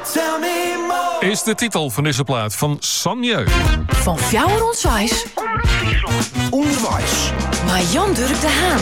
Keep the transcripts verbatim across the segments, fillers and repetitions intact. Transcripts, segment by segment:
Tell me more. Is de titel van deze plaat van Sanjeu. Van Fjouwer Onderwijs. Onderwijs. Maar Jan Dirk de Haan.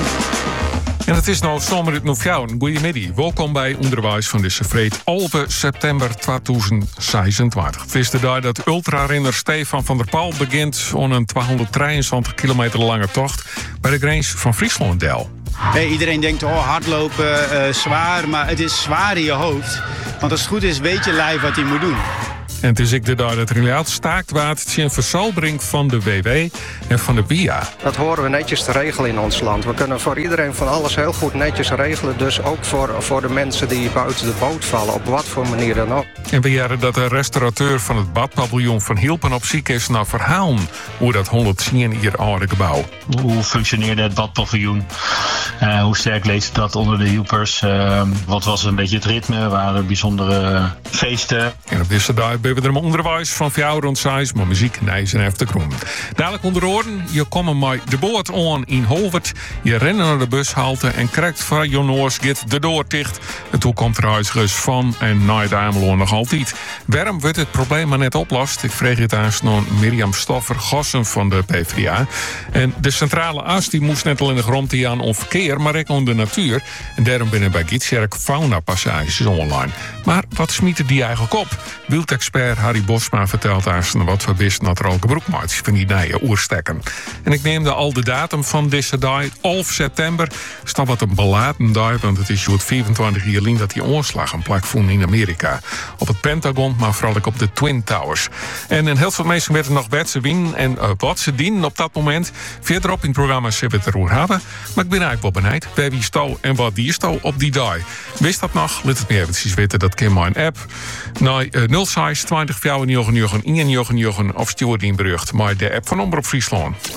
En het is nou zomer in Fjouwer. Goedemiddag. Welkom bij Onderwijs van deze vreed elf september tweeduizend zesentwintig. Het is de dag dat ultrarenner Stefan van der Paal begint aan een tweehonderddrieëntwintig kilometer lange tocht bij de grens van Friesland-Del. Hey, iedereen denkt, oh, hardlopen, uh, zwaar, maar het is zwaar in je hoofd. Want als het goed is, weet je lijf wat hij moet doen. En het is ik de dag dat Relaat staakt waard het een versal brengt van de W W en van de B I A. Dat horen we netjes te regelen in ons land. We kunnen voor iedereen van alles heel goed netjes regelen. Dus ook voor, voor de mensen die buiten de boot vallen, op wat voor manier dan ook. En we jaren dat de restaurateur van het badpaviljoen van Hielpen op ziek is naar verhalen hoe dat honderdtien jaar oude gebouw. Hoe functioneerde het badpaviljoen? Uh, hoe sterk leest dat onder de Hielpers? Uh, wat was een beetje het ritme? Waren er bijzondere feesten? En op deze dag hebben we er een onderwijs van Fjouwer rond Sais, maar muziek, nijs en even groen. Dadelijk onder oren, je komt met de boot aan in Holwert. Je rent naar de bushalte en krijgt van je noors get de deur dicht. En toen komt er reizigers van en naar de Ameloon nog altijd. Waarom wordt het probleem maar net oplost? Ik vreeg het aan aan Mirjam Stoffer, Gossen van de P v d A. En de centrale as die moest net al in de grond die aan on verkeer, maar ook om de natuur. En daarom binnen bij Gietserk fauna-passages online. Maar wat smieten die eigenlijk op? Wildexpert Harry Bosma vertelt aan wat we wisten dat er al gebruik maakt van die nieuwe oerstekken. En ik neemde al de datum van deze dag, elf september. Staat wat een beladen dag, want het is vierentwintig jaar geleden dat die oorslag een plek vond in Amerika. Op het Pentagon, maar vooral ook op de Twin Towers. En in heel veel mensen werden nog wetsen winnen en uh, wat ze dienen op dat moment. Verderop in het programma zullen we het erover hebben. Maar ik ben eigenlijk wel benieuwd bij wie sto en wat die sto op die dag. Wist dat nog? Laat het me eventjes weten. Dat kan mijn app. Nou, uh, nul zes twintig fjouwer negen negen een negen negen of stuur die bericht. Maar de app van Omroep Friesland.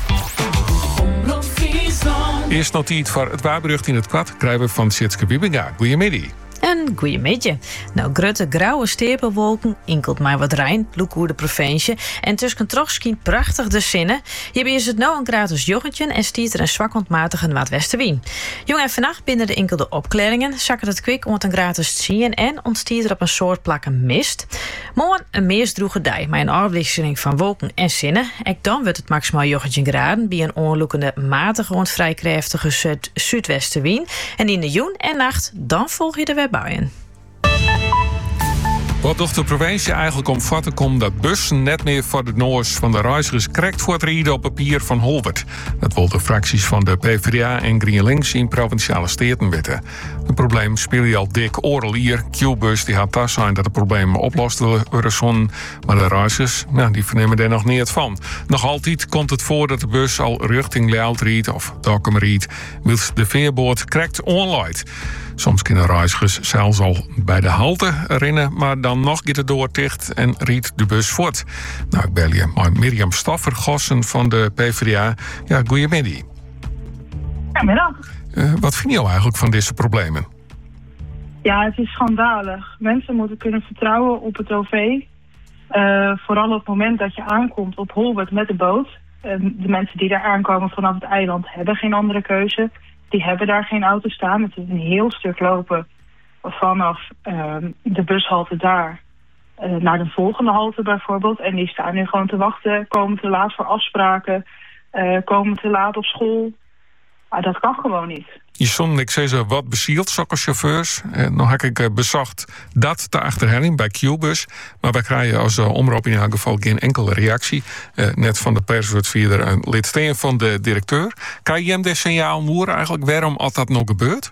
Eerst nog iets voor het waarbericht in het kwad krijgen we van Sitske Bibinga. Goedemiddag. Een goeiemiddag. Nou, grote grauwe stapelwolken, inkelt maar wat rein, loek hoe de provincie. En tussen toch schijnt prachtig de zinnen. Hier is het nou een gratis joggentje en stiert er een zwak ontmatige noordwestenwind. Jong en vannacht binnen de inkelde opklaringen zakken het kwik om een gratis zien en ontstiert er op een soort plakken mist. Morgen een meersdroege dij, maar een afwisseling van wolken en zinnen. En dan wordt het maximaal joggentje graden bij een onloekende matige en vrij krachtige zuid- zuidwestenwind. En in de joen en nacht dan volg je de web. Wat doet de provincie eigenlijk om vat te komen dat bussen net meer voor de noors van de reizigers correct voor het rijden op papier van Holwert? Dat wil de fracties van de P v d A en GroenLinks in provinciale steden weten. Het probleem speel je al dik oorl hier. Q-bus die had tas zijn dat het probleem oplost willen, maar de reizigers, nou, die vernemen er nog niet van. Nog altijd komt het voor dat de bus al richting Leeuwarden rijdt of Dokkum rijdt, wilt de veerboord correct onleidt. Soms kunnen reizigers zelfs al bij de halte rennen, maar dan nog gaat het door dicht en riet de bus voort. Nou, ik bel je maar Mirjam Stoffer, Gossen van de P v d A. Ja, goeiemiddag. Goedemiddag. Uh, wat vind je nou eigenlijk van deze problemen? Ja, het is schandalig. Mensen moeten kunnen vertrouwen op het O V. Uh, vooral op het moment dat je aankomt op Holwert met de boot. Uh, de mensen die daar aankomen vanaf het eiland hebben geen andere keuze. Die hebben daar geen auto staan. Het is een heel stuk lopen vanaf uh, de bushalte daar uh, naar de volgende halte bijvoorbeeld. En die staan nu gewoon te wachten, komen te laat voor afspraken, uh, komen te laat op school. Maar dat kan gewoon niet. Je stond, ik zei ze, wat bezield, zulke chauffeurs. En dan heb ik uh, bezocht dat te achterhelling bij Q-bus. Maar wij krijgen als uh, omroep in ieder geval geen enkele reactie. Uh, net van de perswoordvoerder een lidsteen van de directeur. Krijg je hem dit signaal moer eigenlijk waarom al dat nog gebeurt?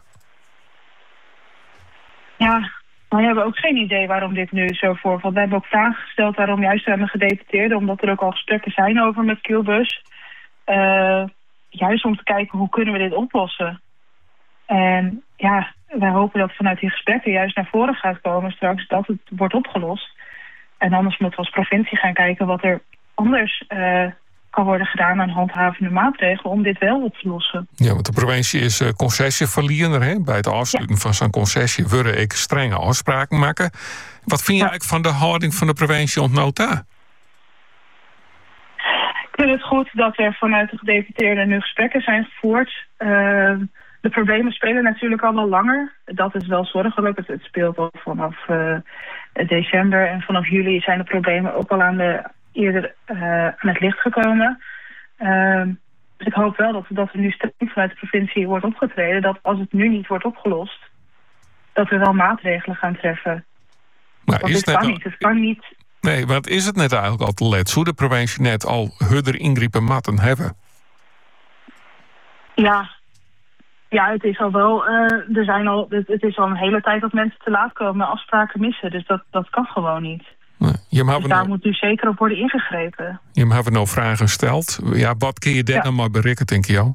Ja, maar we hebben ook geen idee waarom dit nu zo voorvalt. We hebben ook vragen gesteld daarom juist aan de gedeputeerde. Omdat er ook al gesprekken zijn over met Q-bus. Uh, juist om te kijken hoe kunnen we dit oplossen. En ja, wij hopen dat vanuit die gesprekken juist naar voren gaat komen straks dat het wordt opgelost. En anders moeten we als provincie gaan kijken wat er anders uh, kan worden gedaan aan handhavende maatregelen om dit wel op te lossen. Ja, want de provincie is uh, concessieverliener. Hè? Bij het afsluiten ja. van zo'n concessie willen ik strenge afspraken maken. Wat vind je ja. eigenlijk van de houding van de provincie ontnota? Ik vind het goed dat er vanuit de gedeputeerden nu gesprekken zijn gevoerd. Uh, de problemen spelen natuurlijk al wel langer. Dat is wel zorgelijk. Het, het speelt al vanaf uh, december. En vanaf juli zijn de problemen ook al aan, de, eerder uh, aan het licht gekomen. Uh, dus ik hoop wel dat, dat er nu streng vanuit de provincie wordt opgetreden. Dat als het nu niet wordt opgelost, dat we wel maatregelen gaan treffen. Maar Want is dit kan al... niet. Het kan niet. Nee, want is het net eigenlijk al te let? Zou de provincie net al hudder ingrepen matten hebben? Ja, ja, het is al wel. Uh, er zijn al. Het, het is al een hele tijd dat mensen te laat komen en afspraken missen. Dus dat, dat kan gewoon niet. Nee, je dus daar nou, moet nu zeker op worden ingegrepen. Je hebt nou vragen gesteld. Ja, wat kun je daar ja. nou maar bereiken, denk je jou?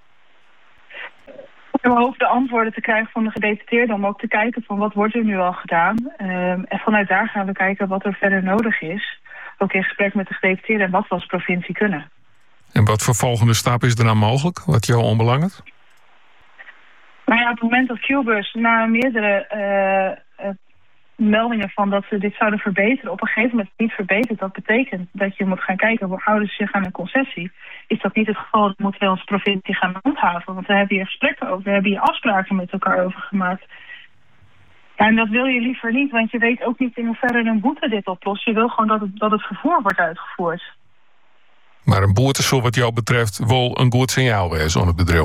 We hopen de antwoorden te krijgen van de gedeputeerden om ook te kijken van wat wordt er nu al gedaan. Um, en vanuit daar gaan we kijken wat er verder nodig is. Ook in gesprek met de gedeputeerden en wat we als provincie kunnen. En wat voor volgende stap is er dan mogelijk? Wat jou onbelangrijk? Nou ja, op het moment dat Q-bus na meerdere uh, uh, meldingen van dat ze dit zouden verbeteren, op een gegeven moment niet verbetert, dat betekent dat je moet gaan kijken hoe houden ze zich aan een concessie. Is dat niet het geval, dat moeten we als provincie gaan handhaven. Want we hebben hier gesprekken over, we hebben hier afspraken met elkaar over gemaakt. Ja, en dat wil je liever niet, want je weet ook niet in hoeverre een boete dit oplost. Je wil gewoon dat het, dat het vervoer wordt uitgevoerd. Maar een boete zal wat jou betreft wel een goed signaal is aan het bedrijf.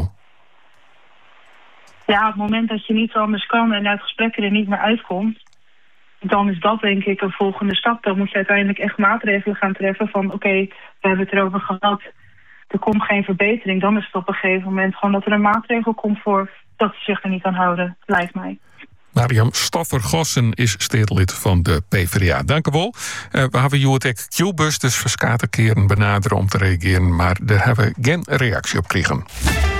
Ja, op het moment dat je niet anders kan en uit gesprekken er niet meer uitkomt, dan is dat denk ik een volgende stap. Dan moet je uiteindelijk echt maatregelen gaan treffen van oké, okay, we hebben het erover gehad, er komt geen verbetering. Dan is het op een gegeven moment gewoon dat er een maatregel komt voor dat ze zich er niet aan houden, lijkt mij. Mariam Stoffer-Gossen is stedelid van de PvdA. Dank u wel. Uh, we hebben jou het Q-bus dus verskate keren benaderen om te reageren, maar daar hebben we geen reactie op gekregen.